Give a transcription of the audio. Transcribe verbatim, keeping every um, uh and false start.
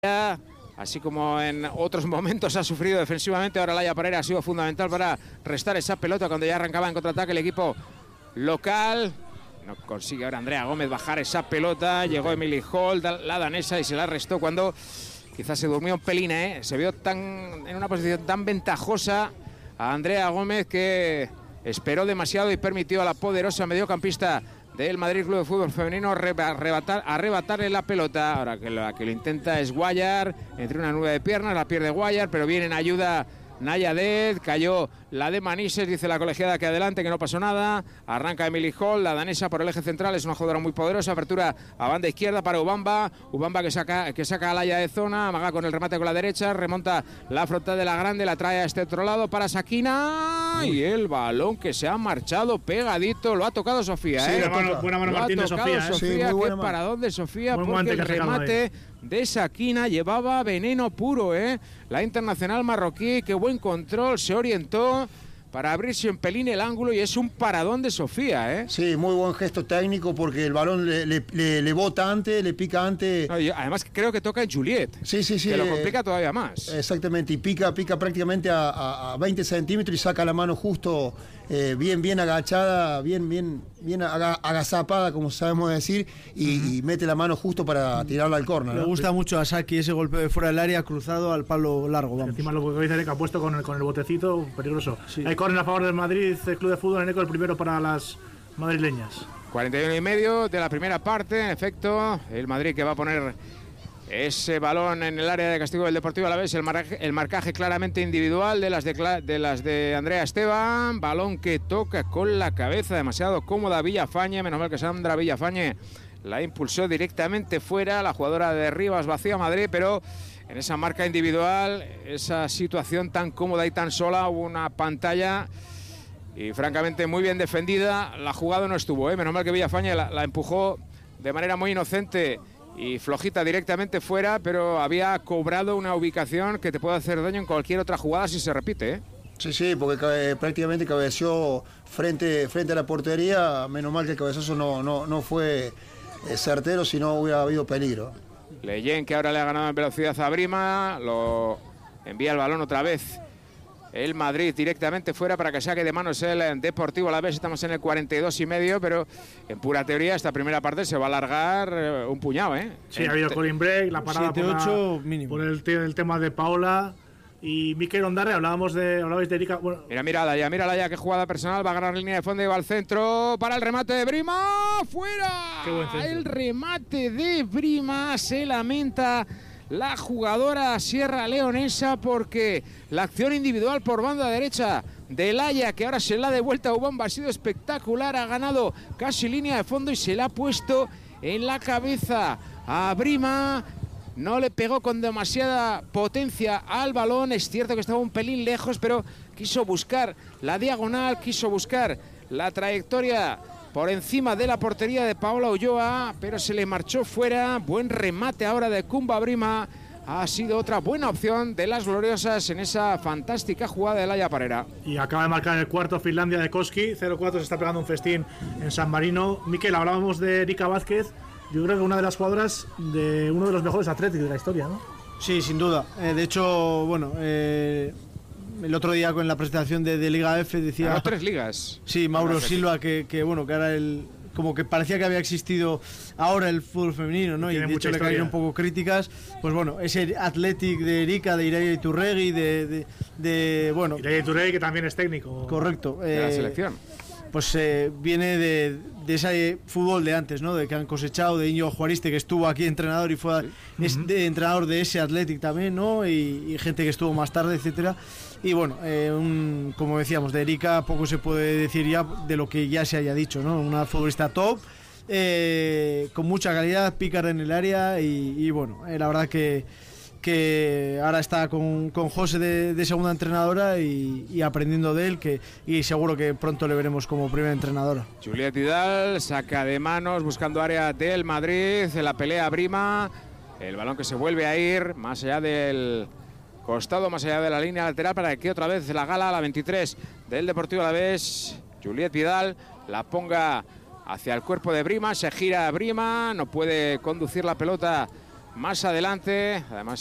así como en otros momentos ha sufrido defensivamente, ahora Laia Pereira ha sido fundamental para restar esa pelota cuando ya arrancaba en contraataque el equipo local. No consigue ahora Andrea Gómez bajar esa pelota, llegó Emily Holt, la danesa, y se la restó cuando quizás se durmió un pelín, ¿eh? Se vio tan, en una posición tan ventajosa a Andrea Gómez que esperó demasiado y permitió a la poderosa mediocampista del Madrid Club de Fútbol Femenino arrebatar, arrebatarle la pelota. Ahora que la que lo intenta es Guayar, entre una nube de piernas, la pierde Guayar, pero viene en ayuda Nayadez, cayó la de Manises, dice la colegiada que adelante, que no pasó nada. Arranca Emily Hall, la danesa por el eje central, es una jugadora muy poderosa. Apertura a banda izquierda para Ubamba. Ubamba que saca, que saca a Laia de zona, amaga con el remate con la derecha, remonta la frontal de la grande, la trae a este otro lado para Sakina. Uy. Y el balón que se ha marchado pegadito, lo ha tocado Sofía. Sí, ¿eh? buena mano, buena mano Martín de Sofía. ¿eh? Sofía Sí, qué paradón de Sofía, buen porque el remate ahí de Sakina llevaba veneno puro, ¿eh? La internacional marroquí, qué buen control, se orientó para abrirse un pelín el ángulo y es un paradón de Sofía, ¿eh? Sí, muy buen gesto técnico porque el balón le, le, le, le bota antes, le pica antes. No, yo, además creo que toca en Juliet. Sí, sí, sí. Que lo eh, complica todavía más. Exactamente, y pica, pica prácticamente a, a, a veinte centímetros y saca la mano justo eh, bien, bien agachada, bien, bien, bien aga, agazapada, como sabemos decir, y, uh-huh. y mete la mano justo para tirarla al córner. Me ¿no? gusta mucho a Saki ese golpe de fuera del área cruzado al palo largo. Vamos. Encima lo que dice que ha puesto con el, con el botecito, peligroso. Sí. Hay córner a favor del Madrid, el Club de Fútbol, Eneco, el primero para las madrileñas. cuarenta y uno y medio de la primera parte, en efecto, el Madrid que va a poner ese balón en el área de castigo del Deportivo Alavés, el marcaje, el marcaje claramente individual de las de, de las de Andrea Esteban, balón que toca con la cabeza, demasiado cómoda Villafañe, menos mal que Sandra Villafañe la impulsó directamente fuera, la jugadora de Rivas vacía Madrid, pero en esa marca individual, esa situación tan cómoda y tan sola, hubo una pantalla y francamente muy bien defendida, la jugada no estuvo, ¿eh? Menos mal que Villafañe la, la empujó de manera muy inocente y flojita directamente fuera, pero había cobrado una ubicación que te puede hacer daño en cualquier otra jugada si se repite, ¿eh? Sí, sí, porque cabe, prácticamente cabeció frente, frente a la portería, menos mal que el cabezazo no, no, no fue eh, certero, si no hubiera habido peligro. Leyen, que ahora le ha ganado en velocidad a Brima, lo envía el balón otra vez el Madrid directamente fuera para que saque de manos el Deportivo Alavés. Estamos en el cuarenta y dos y medio, pero en pura teoría esta primera parte se va a alargar un puñado, ¿eh? Sí, ha habido calling break, la parada siete, por, ocho, la, mínimo. por el, el tema de Paola y Mikel Ondarre. Hablábamos de, hablabais de Erika. Bueno. Mira, mira ya, mira ya, qué jugada personal, va a agarrar línea de fondo y va al centro para el remate de Brima, ¡fuera! Qué buen centro. El remate de Brima, se lamenta la jugadora sierra leonesa porque la acción individual por banda derecha de Laia, que ahora se la ha devuelta a Ubamba, ha sido espectacular, ha ganado casi línea de fondo y se la ha puesto en la cabeza a Brima. No le pegó con demasiada potencia al balón, es cierto que estaba un pelín lejos, pero quiso buscar la diagonal, quiso buscar la trayectoria por encima de la portería de Paola Ulloa, pero se le marchó fuera. Buen remate ahora de Kumba Brima. Ha sido otra buena opción de las gloriosas en esa fantástica jugada de Laia Pereira. Y acaba de marcar el cuarto Finlandia de Koski, cero cuatro, se está pegando un festín en San Marino. Miquel, hablábamos de Erika Vázquez, yo creo que una de las jugadoras de uno de los mejores Atléticos de la historia, ¿no? Sí, sin duda. Eh, de hecho, bueno, eh, el otro día con la presentación de, de Liga F decía... Ganó tres ligas. Sí, Mauro Silva, que, que bueno, que era el... como que parecía que había existido ahora el fútbol femenino, ¿no? Y, y de hecho le cayeron un poco críticas. Pues bueno, ese Athletic de Erika, de Ireia Iturregui, de, de, de bueno... Ireia Iturregui, que también es técnico. Correcto. De eh, la selección. Pues eh, viene de, de ese fútbol de antes, ¿no? De que han cosechado, de Íñigo Juariste, que estuvo aquí entrenador y fue sí. es, de, entrenador de ese Athletic también, ¿no? Y, y gente que estuvo más tarde, etcétera. Y bueno, eh, un, como decíamos, de Erika poco se puede decir ya de lo que ya se haya dicho, ¿no? Una futbolista top, eh, con mucha calidad, pícara en el área y, y bueno, eh, la verdad que, que ahora está con, con José de, de segunda entrenadora y, y aprendiendo de él, que, y seguro que pronto le veremos como primera entrenadora. Juliet Vidal saca de manos buscando área del Madrid, en la pelea Brima, el balón que se vuelve a ir más allá del costado, más allá de la línea lateral, para que otra vez la gala, la veintitrés del Deportivo Alavés, Juliet Vidal, la ponga hacia el cuerpo de Brima, se gira Brima, no puede conducir la pelota más adelante. Además